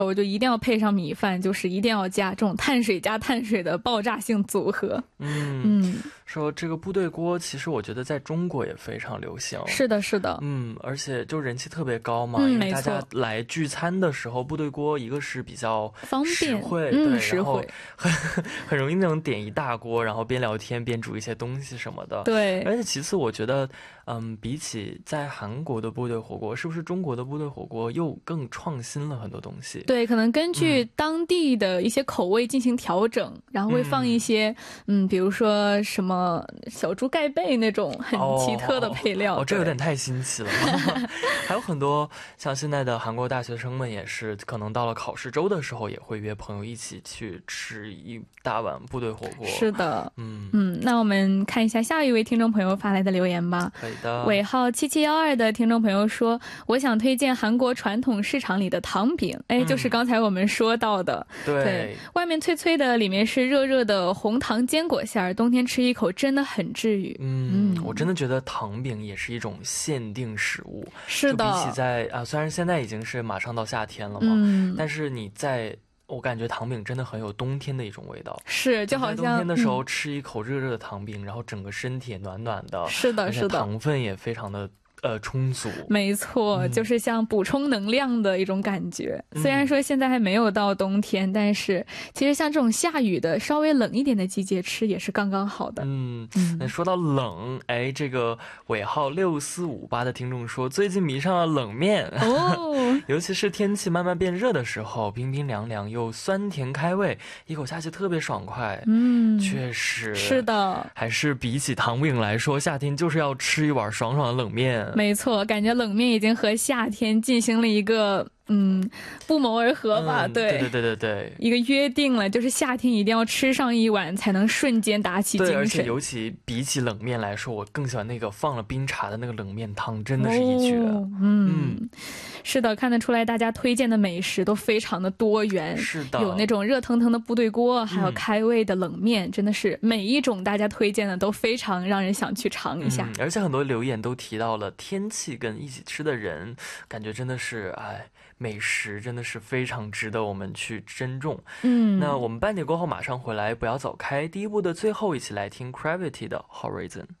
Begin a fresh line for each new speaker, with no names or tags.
我就一定要配上米饭，就是一定要加这种碳水加碳水的爆炸性组合。
说这个部队锅其实我觉得在中国也非常流行。
是的是的，
而且就人气特别高嘛，因为大家来聚餐的时候，部队锅一个是比较
方便
实惠，对，
实惠，
然后很容易那种点一大锅，然后边聊天边煮一些东西什么的。
对，
而且其次我觉得比起在韩国的部队火锅，是不是中国的部队火锅又更创新了很多东西？
对，可能根据当地的一些口味进行调整，然后会放一些比如说什么小猪盖贝那种很奇特的配料。
这有点太新奇了。还有很多像现在的韩国大学生们也是，可能到了考试周的时候也会约朋友一起去吃一大碗部队火锅。
是的，那我们看一下下一位听众朋友发来的留言吧。
可以的。
尾号7712的听众朋友说，我想推荐韩国传统市场里的糖饼，就是刚才我们说到的，对，外面脆脆的，里面是热热的红糖坚果馅儿，冬天吃一口真的很治愈。
我真的觉得糖饼也是一种限定食物。
是的，
就比起虽然现在已经是马上到夏天了嘛，但是我感觉糖饼真的很有冬天的一种味道。
是，就好像
在冬天的时候吃一口热热的糖饼，然后整个身体也暖暖的。
是的，是的，
糖分也非常的充足。
没错，就是像补充能量的一种感觉。虽然说现在还没有到冬天，但是其实像这种下雨的稍微冷一点的季节吃也是刚刚好的。
那说到冷，这个尾号6458的听众说，最近迷上了冷面尤其是天气慢慢变热的时候，冰冰凉凉又酸甜开胃，一口下去特别爽快。确实
是的，
还是比起糖饼来说，夏天就是要吃一碗爽爽的冷面。
没错，感觉冷面已经和夏天进行了一个不谋而合吧。对，一个约定了，就是夏天一定要吃上一碗才能瞬间打起精神。
对，而且尤其比起冷面来说，我更喜欢那个放了冰茶的那个冷面汤，真的是一绝。
是的，看得出来大家推荐的美食都非常的多元。
是的，
有那种热腾腾的部队锅，还有开胃的冷面，真的是每一种大家推荐的都非常让人想去尝一下。
而且很多留言都提到了天气跟一起吃的人，感觉真的是美食真的是非常值得我们去珍重。那我们半点过后马上回来，不要走开。第一部的最后，一起来听 Gravity 的 Horizon。